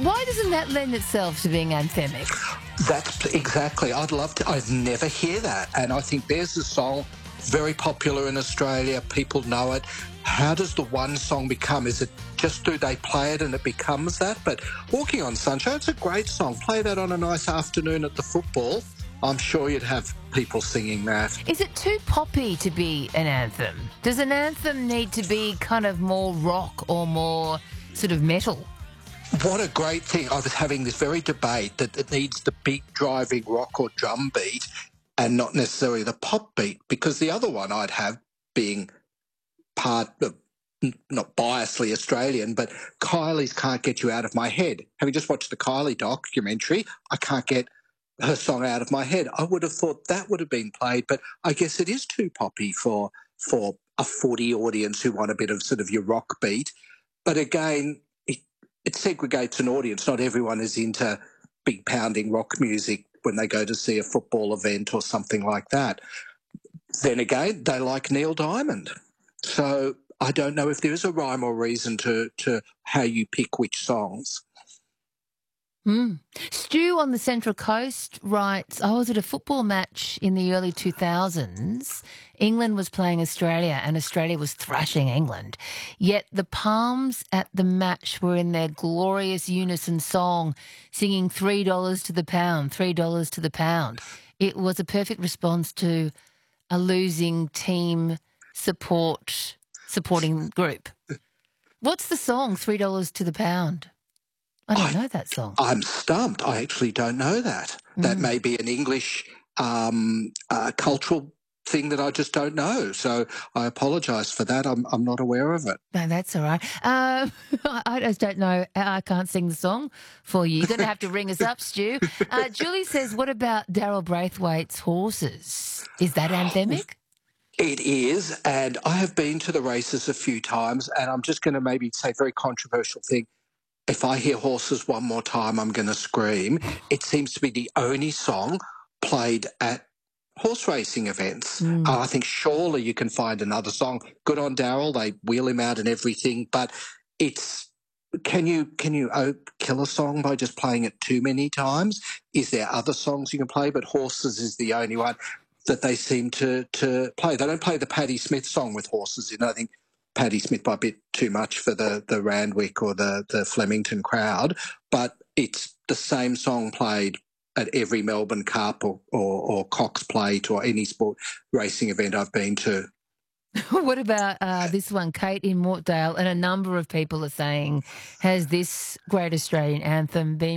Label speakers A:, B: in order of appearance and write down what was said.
A: Why doesn't that lend itself to being anthemic?
B: That's exactly. I'd love to. I'd never hear that. And I think there's a song very popular in Australia. People know it. How does the one song become? Is it just do they play it and it becomes that? But Walking on Sunshine, it's a great song. Play that on a nice afternoon at the football. I'm sure you'd have people singing that.
A: Is it too poppy to be an anthem? Does an anthem need to be kind of more rock or more sort of metal?
B: What a great thing. I was having this very debate that it needs the big driving rock or drum beat and not necessarily the pop beat, because the other one I'd have being part of, not biasly Australian, but Kylie's Can't Get You Out of My Head. Having just watched the Kylie documentary, I can't get her song out of my head. I would have thought that would have been played, but I guess it is too poppy for a footy audience who want a bit of sort of your rock beat. But again, it segregates an audience. Not everyone is into big pounding rock music when they go to see a football event or something like that. Then again, they like Neil Diamond. So I don't know if there is a rhyme or reason to how you pick which songs.
A: Stu on the Central Coast writes, I was at a football match in the early 2000s. England was playing Australia and Australia was thrashing England. Yet the Palms at the match were in their glorious unison song singing $3 to the pound, $3 to the pound. It was a perfect response to a losing team supporting group. What's the song, $3 to the pound? I don't know that song.
B: I'm stumped. I actually don't know that. That may be an English cultural thing that I just don't know. So I apologise for that. I'm not aware of it.
A: No, that's all right. I just don't know. I can't sing the song for you. You're going to have to ring us up, Stu. Julie says, what about Daryl Braithwaite's Horses? Is that anthemic?
B: It is, and I have been to the races a few times, and I'm just going to maybe say a very controversial thing. If I hear Horses one more time, I'm going to scream. It seems to be the only song played at horse racing events. I think surely you can find another song. Good on Daryl. They wheel him out and everything, but it's can you kill a song by just playing it too many times? Is there other songs you can play? But Horses is the only one that they seem to play. They don't play the Patti Smith song with horses in. I think Patti Smith by a bit too much for the Randwick or the Flemington crowd, but it's the same song played at every Melbourne Cup or Cox Plate or any sport racing event I've been to.
A: What about this one, Kate in Mortdale? And a number of people are saying, has this great Australian anthem been